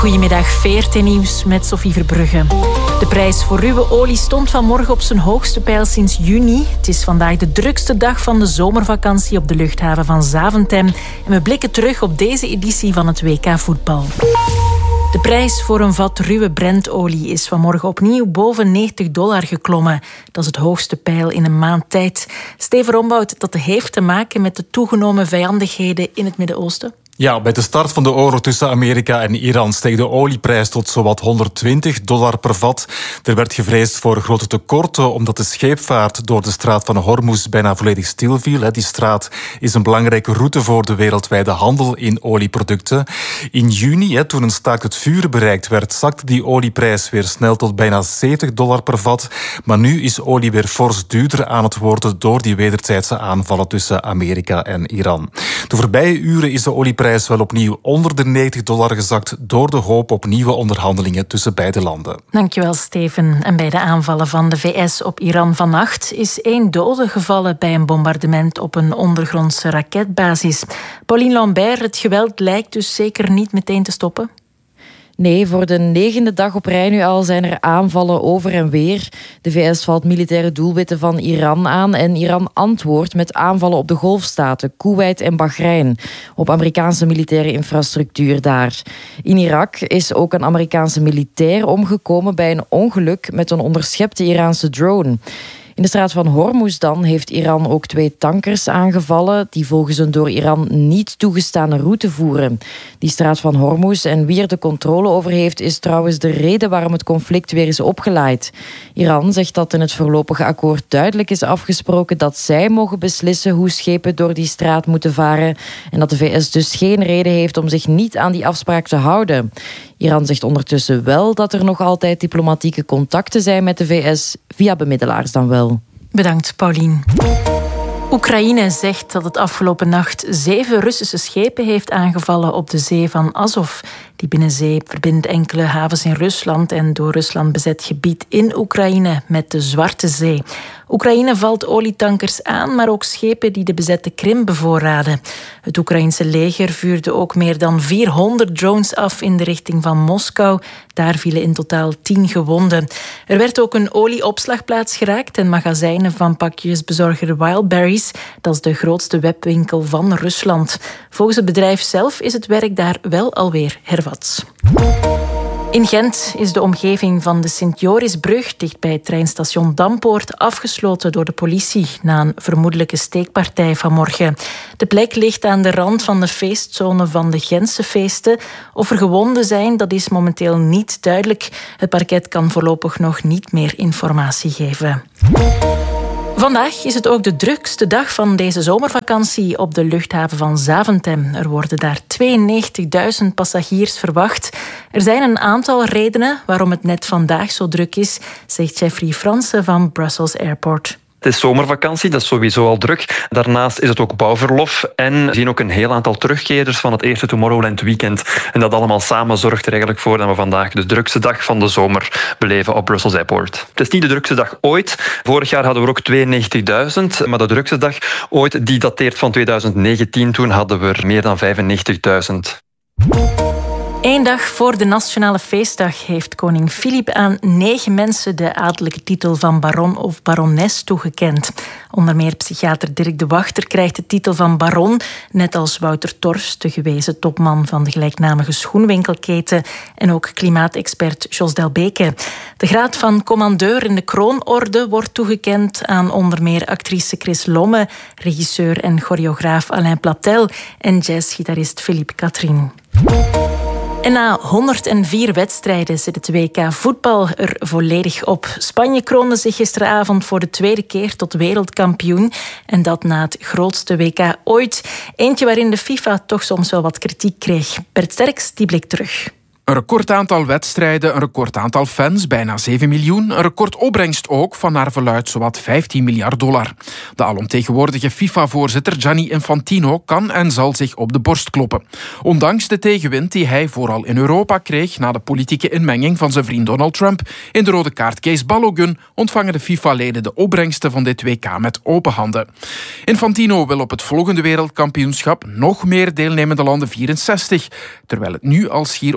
Goedemiddag, VRT Nieuws met Sophie Verbrugge. De prijs voor ruwe olie stond vanmorgen op zijn hoogste peil sinds juni. Het is vandaag de drukste dag van de zomervakantie op de luchthaven van Zaventem. En we blikken terug op deze editie van het WK voetbal. De prijs voor een vat ruwe Brentolie is vanmorgen opnieuw boven $90 geklommen. Dat is het hoogste peil in een maand tijd. Steven Rombout, dat heeft te maken met de toegenomen vijandigheden in het Midden-Oosten? Ja, bij de start van de oorlog tussen Amerika en Iran steeg de olieprijs tot zowat $120 per vat. Er werd gevreesd voor grote tekorten omdat de scheepvaart door de straat van Hormuz bijna volledig stilviel. Die straat is een belangrijke route voor de wereldwijde handel in olieproducten. In juni, toen een staakt het vuren bereikt werd, zakte die olieprijs weer snel tot bijna $70 per vat. Maar nu is olie weer fors duurder aan het worden door die wederzijdse aanvallen tussen Amerika en Iran. De voorbije uren is de olieprijs wel opnieuw onder de $90 gezakt door de hoop op nieuwe onderhandelingen tussen beide landen. Dankjewel, Steven. En bij de aanvallen van de VS op Iran vannacht is 1 dode gevallen bij een bombardement op een ondergrondse raketbasis. Pauline Lambert, het geweld lijkt dus zeker niet meteen te stoppen? Nee, voor de 9e dag op rij nu al zijn er aanvallen over en weer. De VS valt militaire doelwitten van Iran aan en Iran antwoordt met aanvallen op de golfstaten, Koeweit en Bahrein, op Amerikaanse militaire infrastructuur daar. In Irak is ook een Amerikaanse militair omgekomen bij een ongeluk met een onderschepte Iraanse drone. In de straat van Hormuz dan heeft Iran ook 2 tankers aangevallen die volgens een door Iran niet toegestane route voeren. Die straat van Hormuz en wie er de controle over heeft is trouwens de reden waarom het conflict weer is opgelaaid. Iran zegt dat in het voorlopige akkoord duidelijk is afgesproken dat zij mogen beslissen hoe schepen door die straat moeten varen en dat de VS dus geen reden heeft om zich niet aan die afspraak te houden. Iran zegt ondertussen wel dat er nog altijd diplomatieke contacten zijn met de VS, via bemiddelaars dan wel. Bedankt, Pauline. Oekraïne zegt dat het afgelopen nacht 7 Russische schepen heeft aangevallen op de zee van Azov. Die binnenzee verbindt enkele havens in Rusland en door Rusland bezet gebied in Oekraïne met de Zwarte Zee. Oekraïne valt olietankers aan, maar ook schepen die de bezette Krim bevoorraden. Het Oekraïense leger vuurde ook meer dan 400 drones af in de richting van Moskou. Daar vielen in totaal 10 gewonden. Er werd ook een olieopslagplaats geraakt en magazijnen van pakjesbezorger Wildberries. Dat is de grootste webwinkel van Rusland. Volgens het bedrijf zelf is het werk daar wel alweer hervat. In Gent is de omgeving van de Sint-Jorisbrug dicht bij het treinstation Dampoort afgesloten door de politie na een vermoedelijke steekpartij vanmorgen. De plek ligt aan de rand van de feestzone van de Gentse feesten. Of er gewonden zijn, dat is momenteel niet duidelijk. Het parket kan voorlopig nog niet meer informatie geven. Vandaag is het ook de drukste dag van deze zomervakantie op de luchthaven van Zaventem. Er worden daar 92.000 passagiers verwacht. Er zijn een aantal redenen waarom het net vandaag zo druk is, zegt Jeffrey Fransen van Brussels Airport. Het is zomervakantie, dat is sowieso al druk. Daarnaast is het ook bouwverlof en we zien ook een heel aantal terugkeerders van het eerste Tomorrowland weekend. En dat allemaal samen zorgt er eigenlijk voor dat we vandaag de drukste dag van de zomer beleven op Brussels Airport. Het is niet de drukste dag ooit. Vorig jaar hadden we ook 92.000, maar de drukste dag ooit die dateert van 2019. Toen hadden we er meer dan 95.000. 1 dag voor de Nationale Feestdag heeft koning Filip aan 9 mensen de adellijke titel van baron of barones toegekend. Onder meer psychiater Dirk de Wachter krijgt de titel van baron, net als Wouter Torfs, de gewezen topman van de gelijknamige schoenwinkelketen, en ook klimaatexpert Jos Delbeke. De graad van commandeur in de kroonorde wordt toegekend aan onder meer actrice Chris Lomme, regisseur en choreograaf Alain Platel en jazzgitarist Philippe Catherine. En na 104 wedstrijden zit het WK voetbal er volledig op. Spanje kroonde zich gisteravond voor de 2e keer tot wereldkampioen. En dat na het grootste WK ooit. Eentje waarin de FIFA toch soms wel wat kritiek kreeg. Bert Sterks, die blikt terug. Een record aantal wedstrijden, een record aantal fans, bijna 7 miljoen. Een record opbrengst ook, van naar verluidt zowat $15 miljard. De alomtegenwoordige FIFA-voorzitter Gianni Infantino kan en zal zich op de borst kloppen. Ondanks de tegenwind die hij vooral in Europa kreeg na de politieke inmenging van zijn vriend Donald Trump in de rode kaartcase Balogun, ontvangen de FIFA-leden de opbrengsten van dit WK met open handen. Infantino wil op het volgende wereldkampioenschap nog meer deelnemende landen 64, terwijl het nu al schier onmogelijk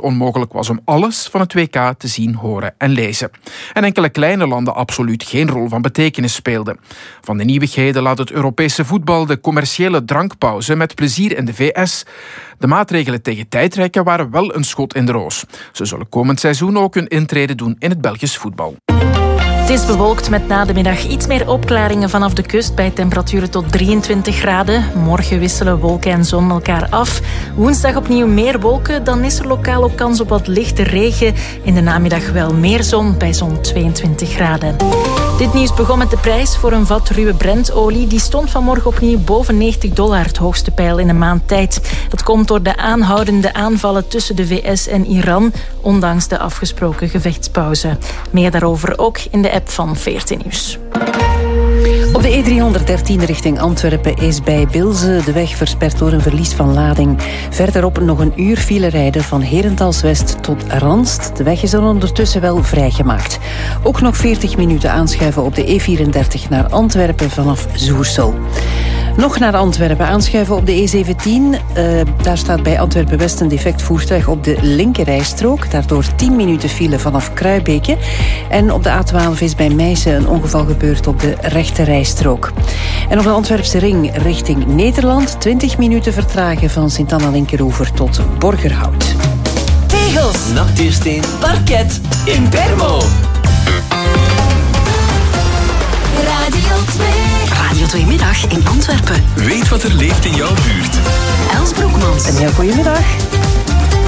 mogelijk was om alles van het WK te zien, horen en lezen. En enkele kleine landen absoluut geen rol van betekenis speelden. Van de nieuwigheden laat het Europese voetbal de commerciële drankpauze met plezier in de VS. De maatregelen tegen tijdrekken waren wel een schot in de roos. Ze zullen komend seizoen ook hun intrede doen in het Belgisch voetbal. Het is bewolkt met na de middag iets meer opklaringen vanaf de kust bij temperaturen tot 23 graden. Morgen wisselen wolken en zon elkaar af. Woensdag opnieuw meer wolken, dan is er lokaal ook kans op wat lichte regen. In de namiddag wel meer zon bij zo'n 22 graden. Dit nieuws begon met de prijs voor een vat ruwe Brentolie. Die stond vanmorgen opnieuw boven $90, het hoogste peil in een maand tijd. Dat komt door de aanhoudende aanvallen tussen de VS en Iran, ondanks de afgesproken gevechtspauze. Meer daarover ook in de app van 14 Nieuws. Op de E313 richting Antwerpen is bij Bilze de weg versperd door een verlies van lading. Verderop nog een uur file rijden van Herentals-West tot Ranst. De weg is dan ondertussen wel vrijgemaakt. Ook nog 40 minuten aanschuiven op de E34 naar Antwerpen vanaf Zoersel. Nog naar Antwerpen, aanschuiven op de E17. Daar staat bij Antwerpen-West een defect voertuig op de linkerrijstrook. Daardoor 10 minuten file vanaf Kruibeke. En op de A12 is bij Meissen een ongeval gebeurd op de rechterrijstrook. En op de Antwerpse ring richting Nederland 20 minuten vertragen van Sint-Anna-Linkeroever tot Borgerhout. Tegels, nachtuursteen, parket, Impermo. Radio 2. Radio 2 middag in Antwerpen. Weet wat er leeft in jouw buurt. Els Broekmans. Een heel goedemiddag.